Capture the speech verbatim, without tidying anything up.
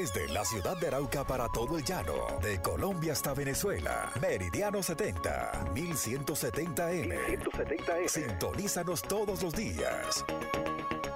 Desde la ciudad de Arauca para todo el llano, de Colombia hasta Venezuela, Meridiano setenta, mil ciento setenta eme. Sintonízanos todos los días.